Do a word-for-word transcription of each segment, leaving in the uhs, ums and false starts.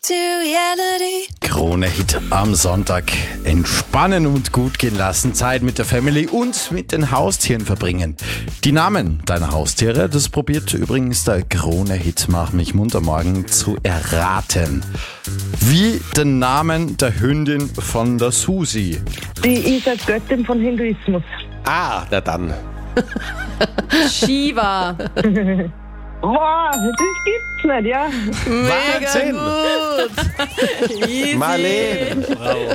to reality. Krone-Hit am Sonntag. Entspannen und gut gehen lassen, Zeit mit der Family und mit den Haustieren verbringen. Die Namen deiner Haustiere, das probiert übrigens der Krone-Hit Mach mich munter morgen zu erraten. Wie den Namen der Hündin von der Susi. Die ist eine Göttin von Hinduismus. Ah, na dann. Shiva. Wow, das gibt's nicht, ja. Wahnsinn! Easy. Marlene.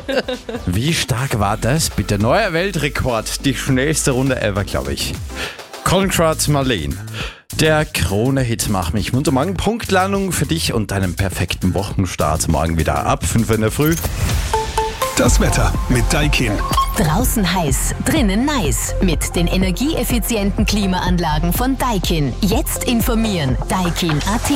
Wie stark war das? Bitte neuer Weltrekord. Die schnellste Runde ever, glaube ich. Conrad Marlene. Der Krone-Hit Mach mich munter morgen. Punktlandung für dich und deinen perfekten Wochenstart. Morgen wieder ab fünf in der Früh. Das Wetter mit Daikin. Draußen heiß, drinnen nice. Mit den energieeffizienten Klimaanlagen von Daikin. Jetzt informieren. Daikin Punkt a t.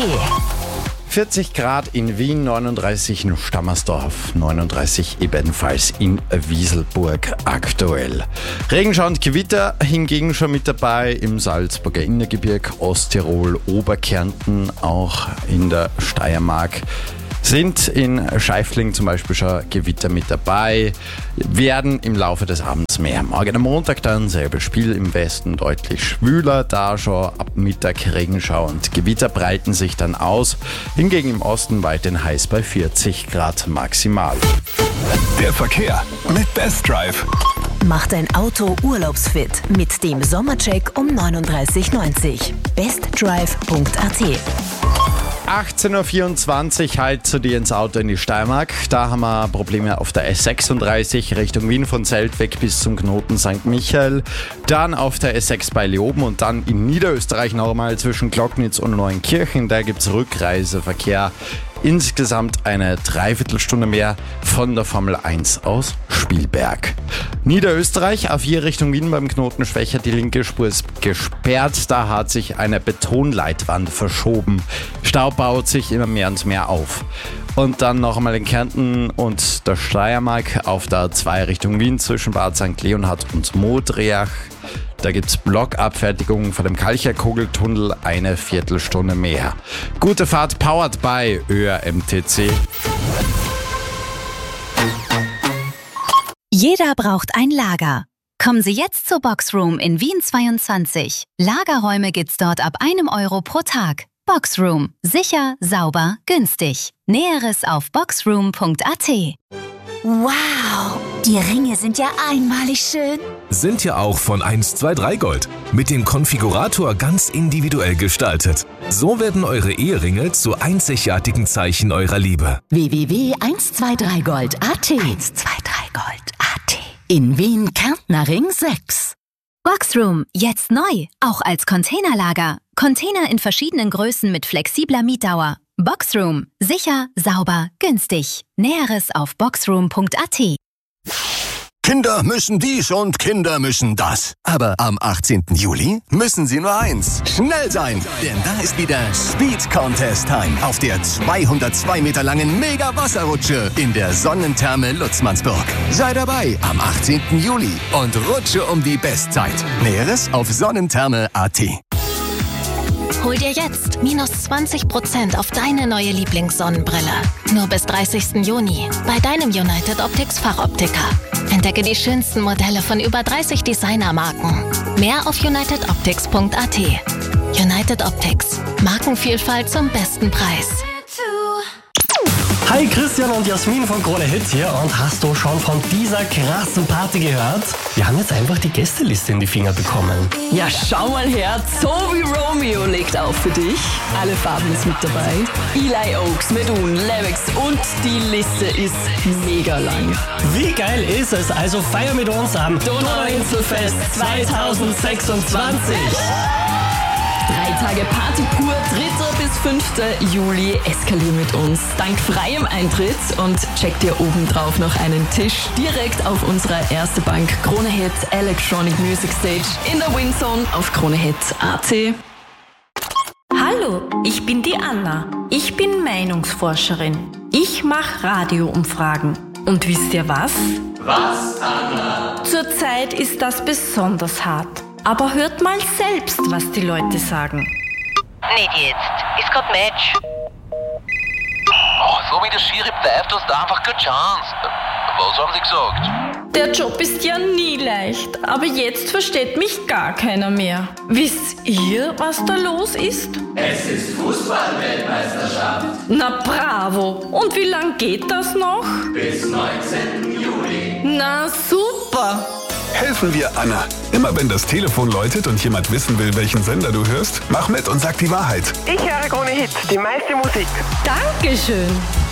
vierzig Grad in Wien, neununddreißig in Stammersdorf, neununddreißig ebenfalls in Wieselburg aktuell. Regenschau und Gewitter hingegen schon mit dabei im Salzburger Innergebirg, Osttirol, Oberkärnten, auch in der Steiermark. Sind in Scheifling zum Beispiel schon Gewitter mit dabei, werden im Laufe des Abends mehr. Morgen am Montag dann selbe Spiel, im Westen deutlich schwüler, da schon ab Mittag Regenschau und Gewitter breiten sich dann aus. Hingegen im Osten weiterhin heiß bei vierzig Grad maximal. Der Verkehr mit Best Drive. Mach dein Auto urlaubsfit mit dem Sommercheck um neununddreißig neunzig. bestdrive Punkt a t. achtzehn Uhr vierundzwanzig, halt zu dir ins Auto in die Steiermark. Da haben wir Probleme auf der S sechsunddreißig Richtung Wien von Zeltweg bis zum Knoten Sankt Michael. Dann auf der S sechs bei Leoben und dann in Niederösterreich nochmal zwischen Glocknitz und Neunkirchen. Da gibt es Rückreiseverkehr. Insgesamt eine Dreiviertelstunde mehr von der Formel eins aus Spielberg. Niederösterreich, A vier Richtung Wien beim Knoten Schwächer, die linke Spur ist gesperrt. Da hat sich eine Betonleitwand verschoben. Stau baut sich immer mehr und mehr auf. Und dann noch einmal in Kärnten und der Steiermark auf der A zwei Richtung Wien zwischen Bad Sankt Leonhard und Modriach. Da gibt's Blockabfertigung von dem Kalcherkogeltunnel, eine Viertelstunde mehr. Gute Fahrt powered by Ö R M T C. Jeder braucht ein Lager. Kommen Sie jetzt zur Boxroom in Wien zweiundzwanzig. Lagerräume gibt's dort ab einem Euro pro Tag. Boxroom. Sicher, sauber, günstig. Näheres auf boxroom Punkt a t. Wow, die Ringe sind ja einmalig schön. Sind ja auch von eins zwei drei Gold. Mit dem Konfigurator ganz individuell gestaltet. So werden eure Eheringe zu einzigartigen Zeichen eurer Liebe. w w w Punkt eins zwei drei Gold Punkt a t. eins zwei drei Gold Punkt a t. In Wien Kärntner Ring sechs. Boxroom. Jetzt neu. Auch als Containerlager. Container in verschiedenen Größen mit flexibler Mietdauer. Boxroom. Sicher, sauber, günstig. Näheres auf boxroom Punkt a t. Kinder müssen dies und Kinder müssen das. Aber am achtzehnten Juli müssen sie nur eins. Schnell sein, denn da ist wieder Speed Contest Time auf der zweihundertzwei Meter langen Mega-Wasserrutsche in der Sonnentherme Lutzmannsburg. Sei dabei am achtzehnten Juli und rutsche um die Bestzeit. Näheres auf sonnentherme Punkt a t. Hol dir jetzt minus zwanzig Prozent auf deine neue Lieblingssonnenbrille. Nur bis dreißigsten Juni bei deinem United Optics Fachoptiker. Entdecke die schönsten Modelle von über dreißig Designermarken. Mehr auf united optics Punkt a t. United Optics. Markenvielfalt zum besten Preis. Hi, Christian und Jasmin von Krone-Hit hier. Und hast du schon von dieser krassen Party gehört? Wir haben jetzt einfach die Gästeliste in die Finger bekommen. Ja, schau mal her. Toby Romeo legt auf für dich. Alle Farben ist mit dabei. Eli Oaks, Medun, Levex und die Liste ist mega lang. Wie geil ist es? Also feier mit uns am Donauinselfest zweitausendsechsundzwanzig. Drei Tage Party pur, dritter bis fünfter Juli. Eskalier mit uns dank freiem Eintritt und check dir obendrauf noch einen Tisch direkt auf unserer Erste Bank Krone-Hit Electronic Music Stage in der Wingzone auf Krone-Hit Punkt a t. Hallo, ich bin die Anna. Ich bin Meinungsforscherin. Ich mache Radioumfragen. Und wisst ihr was? Was, Anna? Zurzeit ist das besonders hart. Aber hört mal selbst, was die Leute sagen. Nicht jetzt. Ist grad Match. so wie der Schiri pfeift, hast du einfach keine Chance. Was haben sie gesagt? Der Job ist ja nie leicht, aber jetzt versteht mich gar keiner mehr. Wisst ihr, was da los ist? Es ist Fußball-Weltmeisterschaft. Na bravo! Und wie lang geht das noch? Bis neunzehnten Juli. Na super! Helfen wir Anna. Immer wenn das Telefon läutet und jemand wissen will, welchen Sender du hörst, mach mit und sag die Wahrheit. Ich höre Krone Hit, die meiste Musik. Dankeschön!